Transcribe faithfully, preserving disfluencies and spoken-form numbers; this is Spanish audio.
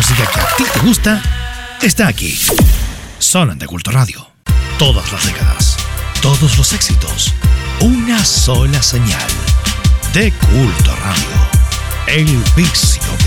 música que a ti te gusta está aquí. Sonan de Culto Radio. Todas las décadas, todos los éxitos, una sola señal. De Culto Radio. El vicio